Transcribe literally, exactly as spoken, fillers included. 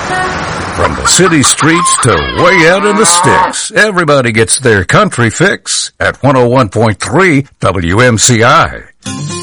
From the city streets to way out in the sticks, everybody gets their country fix at one oh one point three W M C I.